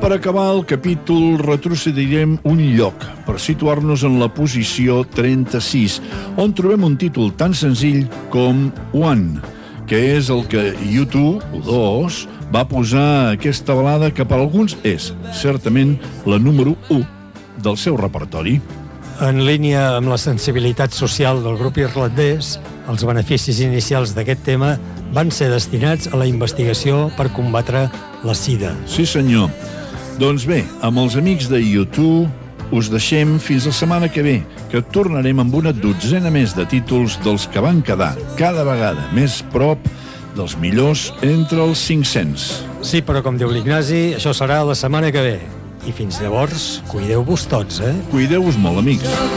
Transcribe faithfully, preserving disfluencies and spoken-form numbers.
per acabar el capítol retrocedirem un lloc per situar-nos en la posició trenta-sis, on trobem un títol tan senzill com One, que és el que U dos, o dos, va posar aquesta balada que per alguns és, certament, la número u del seu repertori. En línia amb la sensibilitat social del grup irlandès, els beneficis inicials d'aquest tema van ser destinats a la investigació per combatre la sida. Sí, senyor. Doncs bé, amb els amics de U dos us deixem fins la setmana que ve, que tornarem amb una dotzena més de títols dels que van quedar cada vegada més prop dels millors entre els cinc-cents. Sí, però com diu l'Ignasi, això serà la setmana que ve. I fins llavors, cuideu-vos tots, eh? Cuideu-vos molt, amics.